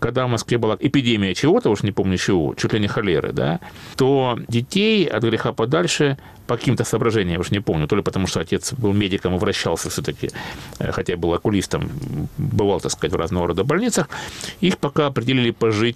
когда в Москве была эпидемия чего-то, уж не помню чего, чуть ли не холеры, да, то детей от греха подальше по каким-то соображениям, уж не помню, то ли потому, что отец был медиком и вращался все-таки, хотя был окулистом, бывал, так сказать, в разного рода больницах, их пока определили пожить